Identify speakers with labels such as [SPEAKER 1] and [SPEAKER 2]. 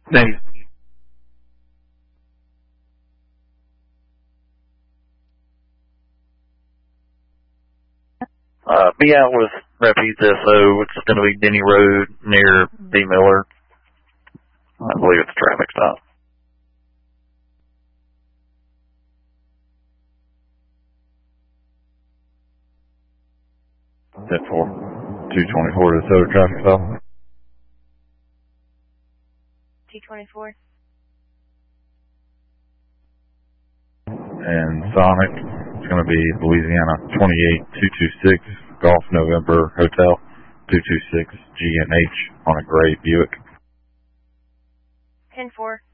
[SPEAKER 1] Thanks. Be out with Rapides SO. It's going to be Denny Road near B. Miller. I believe it's a traffic stop.
[SPEAKER 2] Set for 224 to Soda traffic stop.
[SPEAKER 3] 224.
[SPEAKER 2] And Sonic, it's going to be Louisiana 28226 Golf November Hotel 226 GNH on a gray Buick.
[SPEAKER 3] 10-4.